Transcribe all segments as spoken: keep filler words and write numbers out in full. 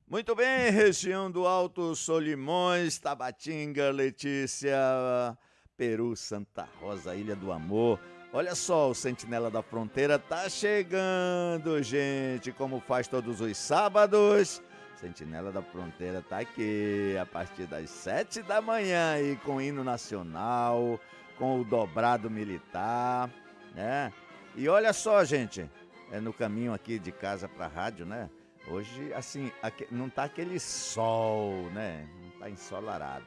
Muito bem, região do Alto Solimões, Tabatinga, Letícia, Peru, Santa Rosa, Ilha do Amor. Olha só, o Sentinela da Fronteira tá chegando, gente, como faz todos os sábados. Sentinela da Fronteira tá aqui a partir das sete da manhã aí com o hino nacional, com o dobrado militar, né? E olha só, gente, é no caminho aqui de casa pra rádio, né? Hoje, assim, aque- não tá aquele sol, né? Não tá ensolarado.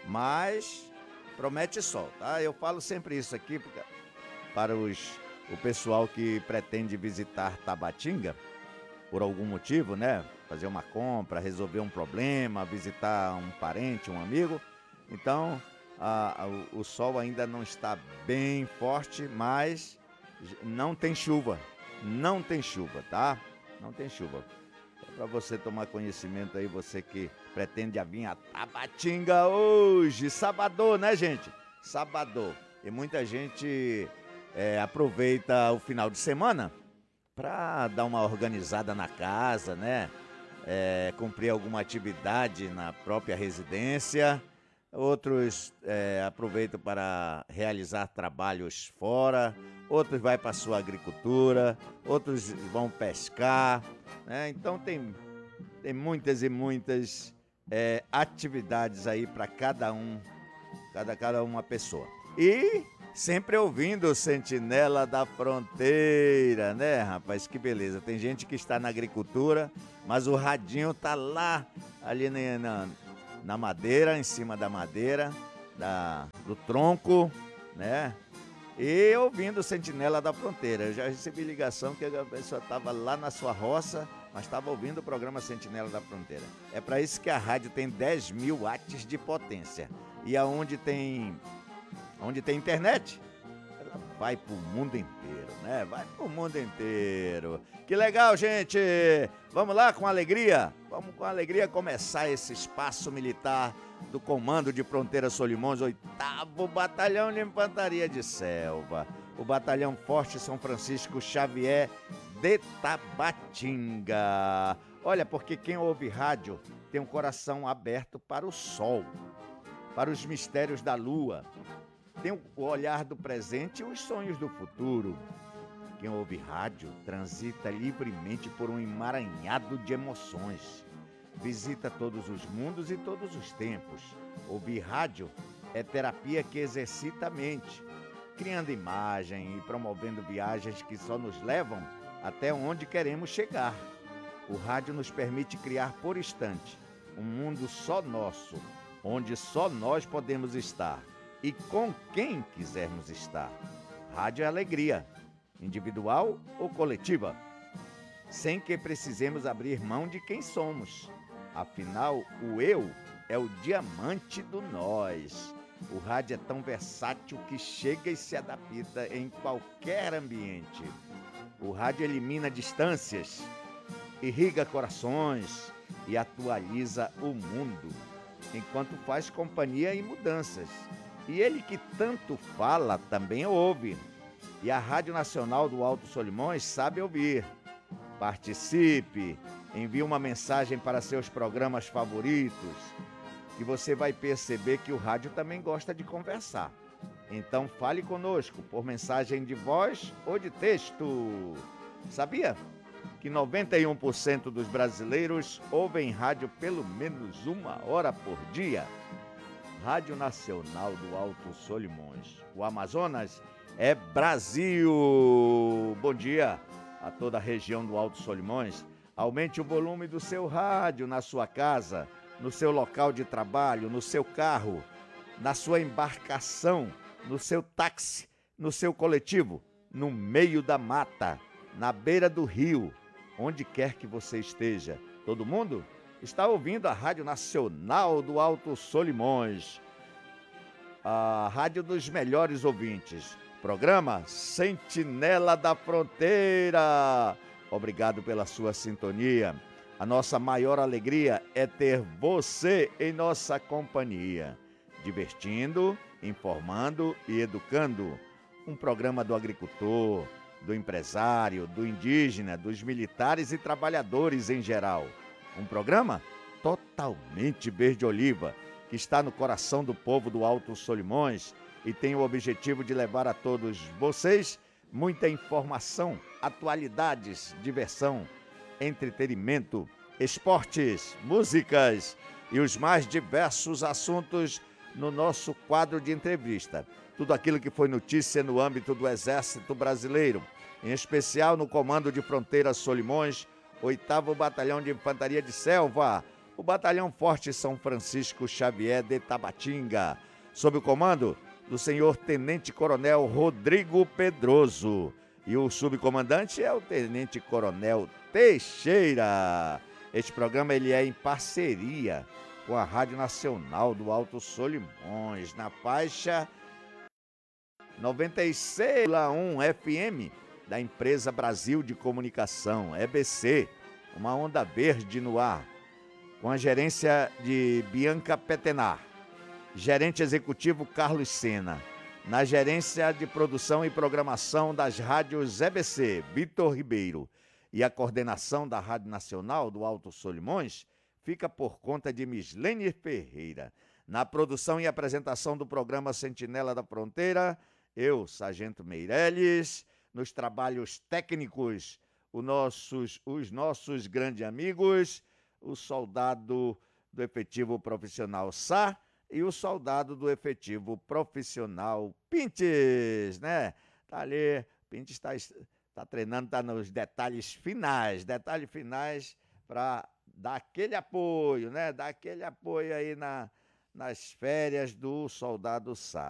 Mas promete sol, tá? Eu falo sempre isso aqui porque- para os, o pessoal que pretende visitar Tabatinga, por algum motivo, né? Fazer uma compra, resolver um problema, visitar um parente, um amigo. Então, a- a- o, o sol ainda não está bem forte, mas j- não tem chuva. Não tem chuva, tá? Não tem chuva. Para você tomar conhecimento aí, você que pretende vir a Tabatinga hoje, sabadô, né, gente? Sabadô. E muita gente é, aproveita o final de semana para dar uma organizada na casa, né? É, cumprir alguma atividade na própria residência. Outros é, aproveitam para realizar trabalhos fora. Outros vai para sua agricultura. Outros vão pescar, né? Então tem, tem muitas e muitas é, atividades aí para cada um, cada, cada uma pessoa. E sempre ouvindo o Sentinela da Fronteira, né, rapaz? Que beleza. Tem gente que está na agricultura, mas o radinho tá lá, ali na, na, na madeira, em cima da madeira, da, do tronco, né? E ouvindo o Sentinela da Fronteira. Eu já recebi ligação que a pessoa estava lá na sua roça, mas estava ouvindo o programa Sentinela da Fronteira. É para isso que a rádio tem dez mil watts de potência. E aonde tem, onde tem internet, ela vai pro mundo inteiro, né? Vai pro mundo inteiro. Que legal, gente! Vamos lá com alegria? Vamos com alegria começar esse espaço militar do Comando de Fronteira Solimões, oitavo Batalhão de Infantaria de Selva. O Batalhão Forte São Francisco Xavier de Tabatinga. Olha, porque quem ouve rádio tem um coração aberto para o sol, para os mistérios da lua. Tem o olhar do presente e os sonhos do futuro. Quem ouve rádio transita livremente por um emaranhado de emoções. Visita todos os mundos e todos os tempos. Ouvir rádio é terapia que exercita a mente, criando imagem e promovendo viagens que só nos levam até onde queremos chegar. O rádio nos permite criar por instante um mundo só nosso, onde só nós podemos estar e com quem quisermos estar. Rádio é alegria, individual ou coletiva, sem que precisemos abrir mão de quem somos. Afinal, o eu é o diamante do nós. O rádio é tão versátil que chega e se adapta em qualquer ambiente. O rádio elimina distâncias, irriga corações e atualiza o mundo, enquanto faz companhia em mudanças. E ele que tanto fala também ouve. E a Rádio Nacional do Alto Solimões sabe ouvir. Participe, envie uma mensagem para seus programas favoritos, que você vai perceber que o rádio também gosta de conversar. Então fale conosco por mensagem de voz ou de texto. Sabia que noventa e um por cento dos brasileiros ouvem rádio pelo menos uma hora por dia? Rádio Nacional do Alto Solimões. O Amazonas é Brasil. Bom dia a toda a região do Alto Solimões. Aumente o volume do seu rádio na sua casa, no seu local de trabalho, no seu carro, na sua embarcação, no seu táxi, no seu coletivo, no meio da mata, na beira do rio, onde quer que você esteja. Todo mundo está ouvindo a Rádio Nacional do Alto Solimões, a rádio dos melhores ouvintes. Programa Sentinela da Fronteira. Obrigado pela sua sintonia. A nossa maior alegria é ter você em nossa companhia, divertindo, informando e educando. Um programa do agricultor, do empresário, do indígena, dos militares e trabalhadores em geral. Um programa totalmente verde-oliva, que está no coração do povo do Alto Solimões e tem o objetivo de levar a todos vocês muita informação, atualidades, diversão, entretenimento, esportes, músicas e os mais diversos assuntos no nosso quadro de entrevista. Tudo aquilo que foi notícia no âmbito do Exército Brasileiro, em especial no Comando de Fronteira Solimões, oitavo Batalhão de Infantaria de Selva, o Batalhão Forte São Francisco Xavier de Tabatinga, sob o comando do senhor Tenente Coronel Rodrigo Pedroso. E o subcomandante é o Tenente Coronel Teixeira. Este programa ele é em parceria com a Rádio Nacional do Alto Solimões, na faixa noventa e seis vírgula um F M da Empresa Brasil de Comunicação, E B C, uma onda verde no ar, com a gerência de Bianca Petenar, gerente executivo Carlos Sena, na gerência de produção e programação das rádios E B C, Vitor Ribeiro, e a coordenação da Rádio Nacional do Alto Solimões fica por conta de Mislene Ferreira. Na produção e apresentação do programa Sentinela da Fronteira, eu, Sargento Meirelles, nos trabalhos técnicos, os nossos, os nossos grandes amigos, o soldado do efetivo profissional Sá e o soldado do efetivo profissional Pintes, né? Tá ali, Pintes está tá treinando, tá nos detalhes finais, detalhes finais para dar aquele apoio, né? Dar aquele apoio aí na, nas férias do soldado Sá.